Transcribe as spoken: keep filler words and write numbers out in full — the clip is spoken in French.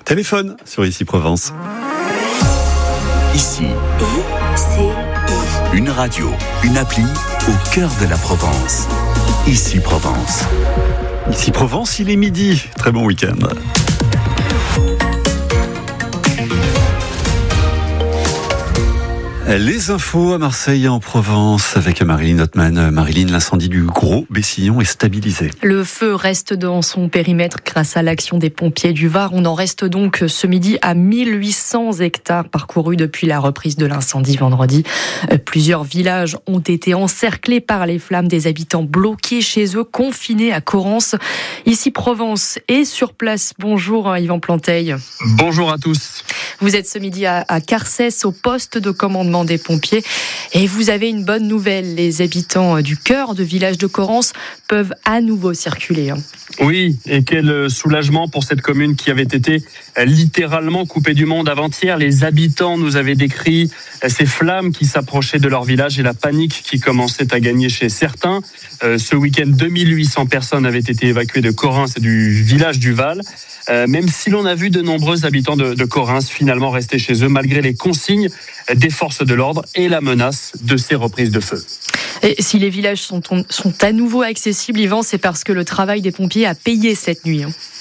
Téléphone sur Ici Provence. Ici, une radio, une appli au cœur de la Provence. Ici Provence. Ici Provence, il est midi. Très bon week-end. Les infos à Marseille et en Provence avec Marilyn Hotman. Marilyn, l'incendie du Gros Bessillon est stabilisé. Le feu reste dans son périmètre grâce à l'action des pompiers du Var. On en reste donc ce midi à mille huit cents hectares parcourus depuis la reprise de l'incendie vendredi. Plusieurs villages ont été encerclés par les flammes, des habitants bloqués chez eux, confinés à Corrence. Ici Provence est sur place. Bonjour Yvan Planteil. Bonjour à tous. Vous êtes ce midi à, à Carcès, au poste de commandement des pompiers. Et vous avez une bonne nouvelle. Les habitants du cœur de village de Corrence peuvent à nouveau circuler. Oui, et quel soulagement pour cette commune qui avait été littéralement coupée du monde avant-hier. Les habitants nous avaient décrit ces flammes qui s'approchaient de leur village et la panique qui commençait à gagner chez certains. Ce week-end, deux mille huit cents personnes avaient été évacuées de Corrence et du village du Val. Euh, même si l'on a vu de nombreux habitants de, de Corrence finalement rester chez eux malgré les consignes des forces de l'ordre et la menace de ces reprises de feu. Et si les villages sont, sont à nouveau accessibles, Yvan, c'est parce que le travail des pompiers a payé cette nuit.